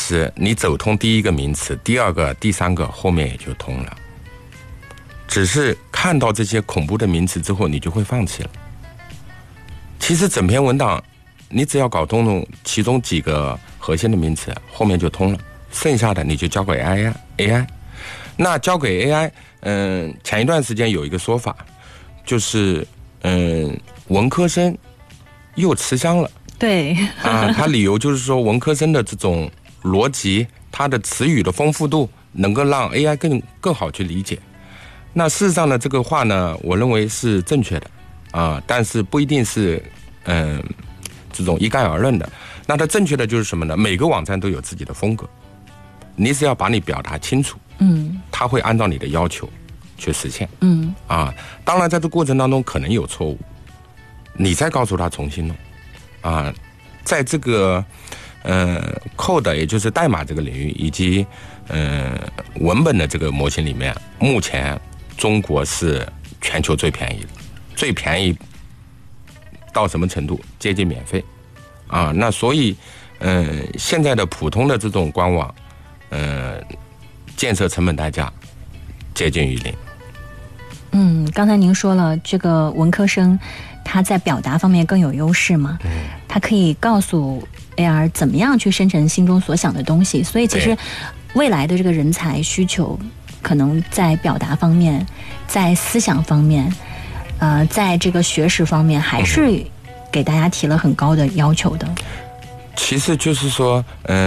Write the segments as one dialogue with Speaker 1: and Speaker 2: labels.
Speaker 1: 实你走通第一个名词，第二个、第三个后面也就通了。只是看到这些恐怖的名词之后，你就会放弃了。其实整篇文档，你只要搞通其中几个核心的名词，后面就通了。剩下的你就交给 AI。那交给 AI，前一段时间有一个说法，就是文科生又吃香了。
Speaker 2: 对
Speaker 1: 啊，他理由就是说文科生的这种逻辑，他的词语的丰富度能够让 AI 更好去理解。那事实上呢，这个话呢，我认为是正确的啊，但是不一定是这种一概而论的。那它正确的就是什么呢？每个网站都有自己的风格，你只要把你表达清楚，它会按照你的要求去实现，当然在这过程当中可能有错误，你再告诉他重新弄，啊，在这个code 也就是代码这个领域以及文本的这个模型里面，目前中国是全球最便宜的，最便宜到什么程度？接近免费啊！那所以现在的普通的这种官网，建设成本代价接近于零。
Speaker 2: 刚才您说了，这个文科生他在表达方面更有优势嘛？他可以告诉 AR 怎么样去生成心中所想的东西，所以其实未来的这个人才需求，可能在表达方面，在思想方面，在这个学识方面，还是给大家提了很高的要求的。
Speaker 1: 其实就是说，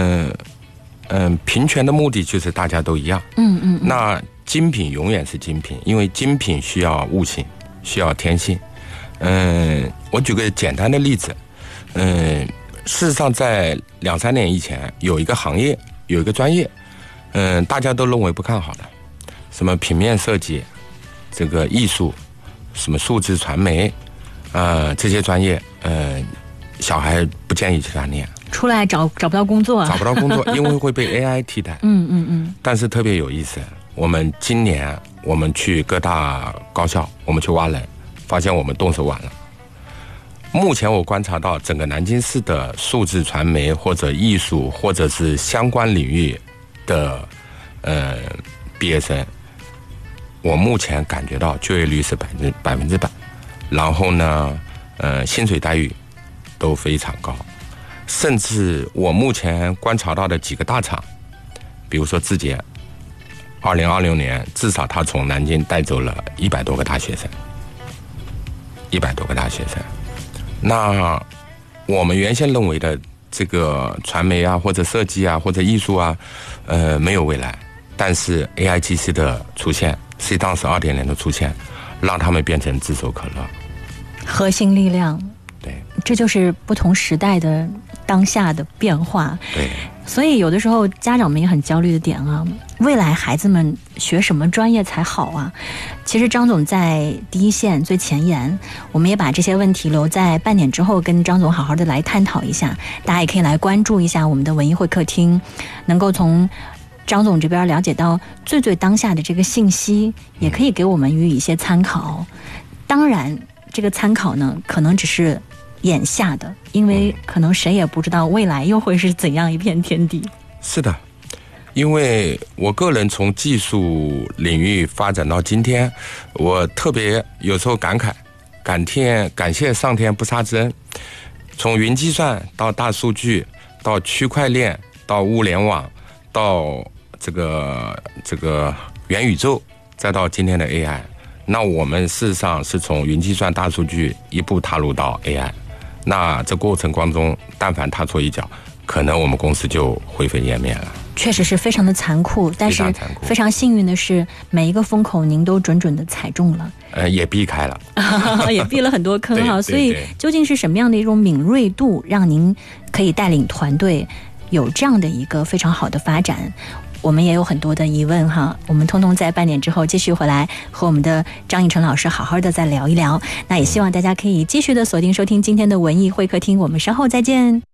Speaker 1: 平权的目的就是大家都一样。那精品永远是精品，因为精品需要悟性，需要天性。我举个简单的例子，事实上在2-3年以前，有一个行业，有一个专业，大家都认为不看好的，什么平面设计、这个艺术、什么数字传媒，这些专业，小孩不建议去他念，
Speaker 2: 出来找不到工作，
Speaker 1: 找不到工作，因为会被 AI 替代。但是特别有意思，我们今年我们去各大高校，我们去挖人，发现我们动手晚了。目前我观察到整个南京市的数字传媒或者艺术或者是相关领域的毕业生，我目前感觉到就业率是100%，然后呢薪水待遇都非常高，甚至我目前观察到的几个大厂，比如说字节，2026年至少他从南京带走了100多个大学生，100多个大学生。那我们原先认为的这个传媒啊，或者设计啊，或者艺术啊，没有未来。但是 AIGC 的出现 ，C 档是2.0的出现，让他们变成炙手可热。
Speaker 2: 核心力量，
Speaker 1: 对，
Speaker 2: 这就是不同时代的当下的变化。
Speaker 1: 对，
Speaker 2: 所以有的时候家长们也很焦虑的点啊，未来孩子们学什么专业才好啊？其实张总在第一线最前沿，我们也把这些问题留在半点之后跟张总好好的来探讨一下，大家也可以来关注一下我们的文艺会客厅，能够从张总这边了解到最当下的这个信息，也可以给我们予以一些参考。当然这个参考呢可能只是眼下的，因为可能谁也不知道未来又会是怎样一片天地。是
Speaker 1: 的，因为我个人从技术领域发展到今天，我特别有时候感谢上天不杀之恩。从云计算到大数据，到区块链，到物联网，到这个元宇宙，再到今天的 AI。那我们事实上是从云计算、大数据一步踏入到 AI。那这过程当中，但凡踏错一脚，可能我们公司就灰飞烟灭了。确实是非常的残酷，但是非常幸运的是，每一个风口您都准的踩中了，也避开了，也避了很多坑哈。所以究竟是什么样的一种敏锐度，让您可以带领团队有这样的一个非常好的发展？我们也有很多的疑问哈，我们通通在半点之后继续回来和我们的张义成老师好好的再聊一聊。那也希望大家可以继续的锁定收听今天的文艺会客厅，我们稍后再见。